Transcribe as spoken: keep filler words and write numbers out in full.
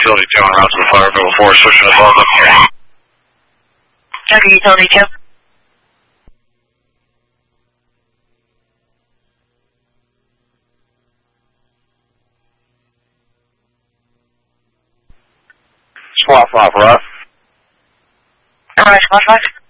Utility two on route to the fire level four, switching to above them. Roger, Utility two. Swap off, Russ. Alright, swap off.